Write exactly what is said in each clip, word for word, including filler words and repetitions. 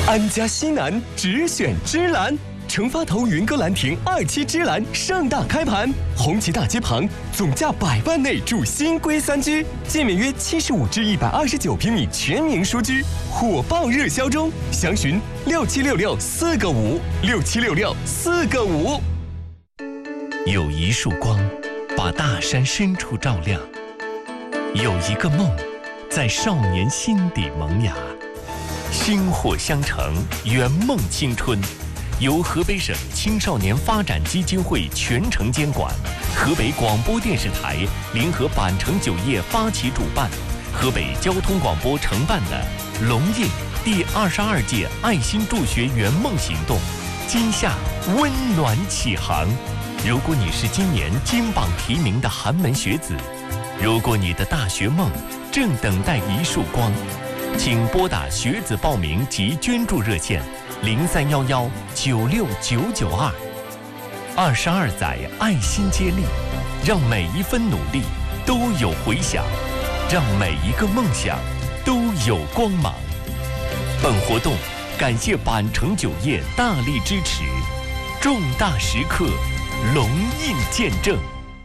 安家西南只选芝兰，成发头云歌兰亭二期芝兰盛大开盘，红旗大街旁，总价百万内住新规三居，建面约七十五至一百二十九平米全明书居，火爆热销中，详询六七六六四个五六七六六四个五。有一束光，把大山深处照亮；有一个梦，在少年心底萌芽。薪火相承，圆梦青春，由河北省青少年发展基金会全程监管，河北广播电视台联合板城酒业发起主办，河北交通广播承办的龙印第二十二届爱心助学圆梦行动，今夏温暖启航。如果你是今年金榜题名的寒门学子，如果你的大学梦正等待一束光，请拨打学子报名及捐助热线零三幺幺九六九九二。二十二载爱心接力，让每一分努力都有回响，让每一个梦想都有光芒。本活动感谢板城酒业大力支持，重大时刻，龙印见证。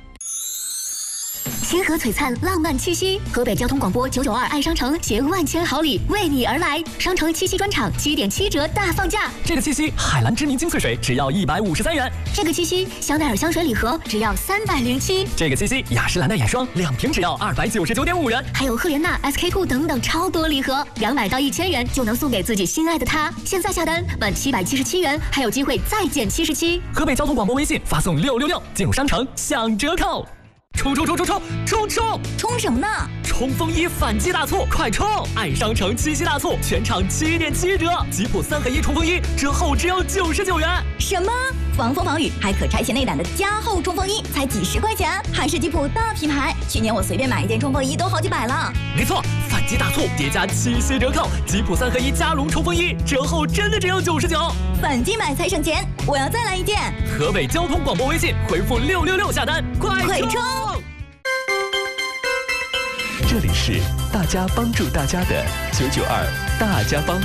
星河璀璨，浪漫气息。河北交通广播九九二爱商城携万千好礼为你而来，商城七夕专场七点七折大放价。 这个七夕，海蓝知名精粹水只要一百五十三元。 这个七夕，香奈儿香水礼盒只要三百零七。 这个七夕，雅诗兰黛眼霜两瓶只要二百九十九点五元。 还有赫莲娜、S K two 等等超多礼盒，两百到一千元就能送给自己心爱的他。现在下单满七百七十七元，还有机会再减七十七。 河北交通广播微信发送六六六进入商城享折扣。冲冲冲冲冲冲冲！ 冲什么呢？ 冲锋衣反击大促，快冲！爱商城七夕大促，全场七点七折，吉普三合一冲锋衣折后只要九十九元。 什么？防风防雨还可拆卸内胆的加厚冲锋衣才几十块钱，还是吉普大品牌。去年我随便买一件冲锋衣都好几百了。 没错，反击大促叠加七夕折扣，吉普三合一加绒冲锋衣折后真的只要九十九。 反击买才省钱，我要再来一件。 河北交通广播微信回复六六六下单，快快冲！ 这里是大家帮助大家的九九二大家帮。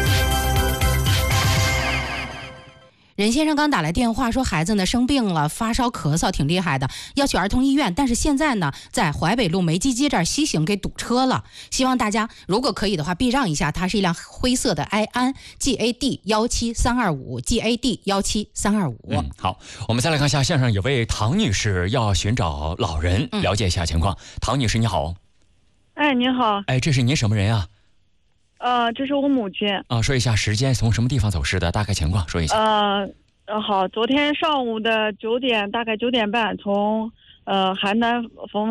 任先生刚打来电话说孩子呢生病了，发烧咳嗽挺厉害的，要去儿童医院，但是现在呢在淮北路梅基街这儿西行给堵车了，希望大家如果可以的话避让一下，它是一辆灰色的埃安 G A D 一七三二五 G A D 一七三二五。 嗯，好，我们再来看一下线上有位唐女士要寻找老人，了解一下情况。嗯、唐女士你好。 哎，您好。 哎，这是您什么人啊？ 呃，这是我母亲。 啊，说一下时间，从什么地方走失的，大概情况说一下。 呃，呃，好，昨天上午的九点，大概九点半，从呃邯郸冯